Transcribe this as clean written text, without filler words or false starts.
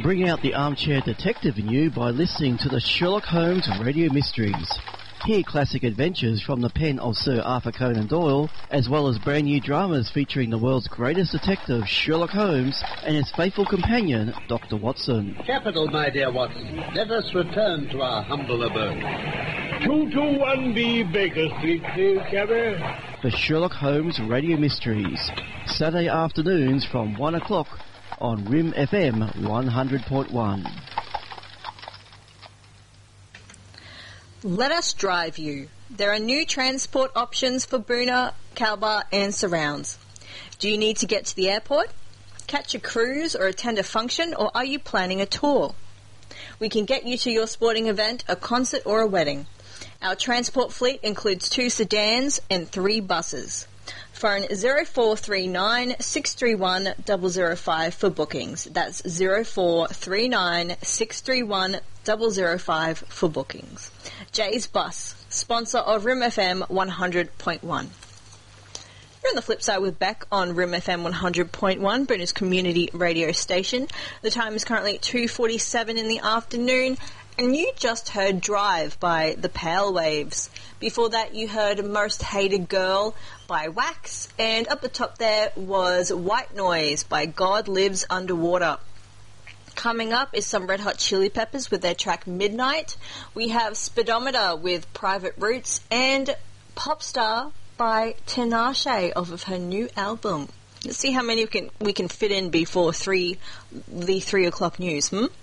Bring out the armchair detective in you by listening to the Sherlock Holmes Radio Mysteries. Hear classic adventures from the pen of Sir Arthur Conan Doyle, as well as brand new dramas featuring the world's greatest detective, Sherlock Holmes, and his faithful companion, Dr. Watson. Capital, my dear Watson. Let us return to our humble abode. 221B Baker Street, please, cabby. The Sherlock Holmes Radio Mysteries, Saturday afternoons from 1 o'clock on RIM FM 100.1. Let us drive you. There are new transport options for Boonah, Calbar and surrounds. Do you need to get to the airport, catch a cruise or attend a function, or are you planning a tour? We can get you to your sporting event, a concert or a wedding. Our transport fleet includes 2 sedans and 3 buses. Phone 0439 631 005 for bookings. That's 0439 631 005 for bookings. Jay's Bus, sponsor of RIM FM 100.1. You're on the flip side with Beck on RIM FM 100.1, Boonah's community radio station. The time is currently 2:47 in the afternoon, and you just heard Drive by the Pale Waves. Before that, you heard Most Hated Girl by Wax, and up the top there was White Noise by God Lives Underwater. Coming up is some Red Hot Chili Peppers with their track Midnight. We have Speedometer with Private Roots, and Popstar by Tinashe off of her new album. Let's see how many we can fit in before the 3 o'clock news,